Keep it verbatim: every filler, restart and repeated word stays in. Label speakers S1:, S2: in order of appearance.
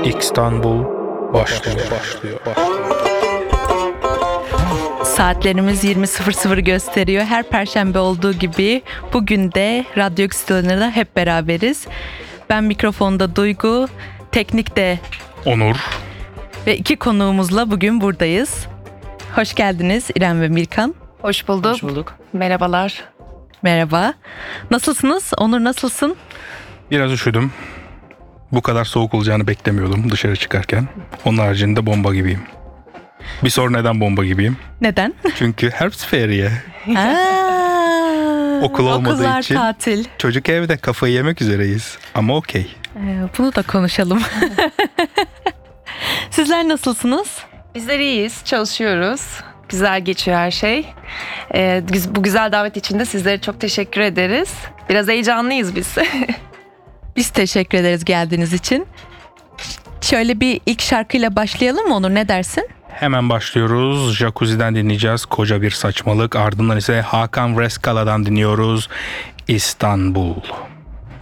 S1: İstanbul başlıyor, başlıyor, başlıyor.
S2: Saatlerimiz yirmi sıfır sıfır gösteriyor. Her perşembe olduğu gibi bugün de Radyo X'de hep beraberiz. Ben mikrofonda Duygu, teknikte
S1: Onur
S2: ve iki konuğumuzla bugün buradayız. Hoş geldiniz İrem ve Mirkan.
S3: Hoş bulduk.
S4: Hoş bulduk.
S3: Merhabalar.
S2: Merhaba. Nasılsınız? Onur nasılsın?
S1: biraz üşüdüm. Bu kadar soğuk olacağını beklemiyordum dışarı çıkarken. Onun haricinde bomba gibiyim. Bir sor neden bomba gibiyim?
S2: Neden?
S1: Çünkü Herbstferiye.
S2: Aa,
S1: Okul olmadığı
S2: okullar
S1: için.
S2: tatil.
S1: Çocuk evde, kafayı yemek üzereyiz. Ama okey.
S2: Ee, bunu da konuşalım. Sizler nasılsınız?
S3: Bizler iyiyiz, çalışıyoruz. Güzel geçiyor her şey. Ee, bu güzel davet için de sizlere çok teşekkür ederiz. Biraz heyecanlıyız biz.
S2: Biz teşekkür ederiz geldiğiniz için. Şöyle bir ilk şarkıyla başlayalım mı Onur, ne dersin?
S1: Hemen başlıyoruz. Jacuzzi'den dinleyeceğiz. Koca bir saçmalık. Ardından ise Hakan Reskala'dan dinliyoruz. İstanbul.